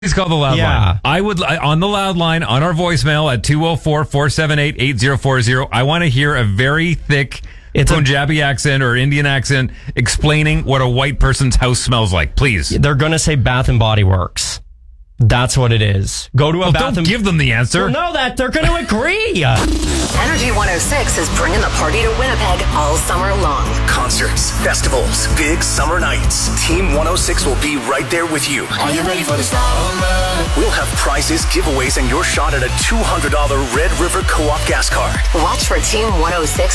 Please call the loud line. I would, on the loud line, on our voicemail at 204-478-8040, I want to hear a very thick Punjabi accent or Indian accent explaining what a white person's house smells like, please. They're going to say Bath and Body Works. That's what it is. Go to a Bath don't give them the answer. Well, no, that they're going to agree. Energy 106 is bringing the party to Winnipeg all summer long. Concerts, festivals, big summer nights. Team 106 will be right there with you. Are you ready for the summer? We'll have prizes, giveaways, and your shot at a $200 Red River Co-op gas card. Watch for Team 106